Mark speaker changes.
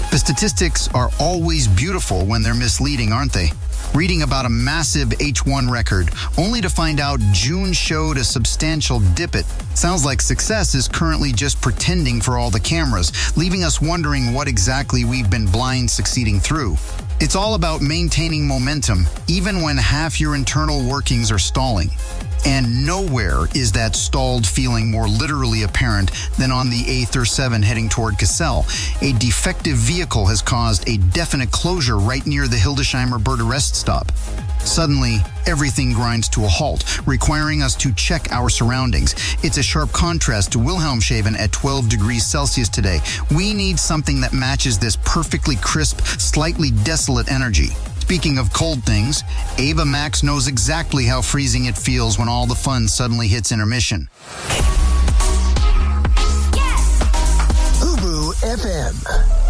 Speaker 1: The statistics are always beautiful when they're misleading, aren't they? Reading about a massive H1 record, only to find out June showed a substantial dip. It sounds like success is currently just pretending for all the cameras, leaving us wondering what exactly we've been blind succeeding through. It's all about maintaining momentum, even when half your internal workings are stalling. And nowhere is that stalled feeling more literally apparent than on the A37 heading toward Cassel. A defective vehicle has caused a definite closure right near the Hildesheimer Bird Arrest stop. Suddenly, everything grinds to a halt, requiring us to check our surroundings. It's a sharp contrast to Wilhelmshaven at 12 degrees Celsius today. We need something that matches this perfectly crisp, slightly desolate energy. Speaking of cold things, Ava Max knows exactly how freezing it feels when all the fun suddenly hits intermission.
Speaker 2: Ubu FM.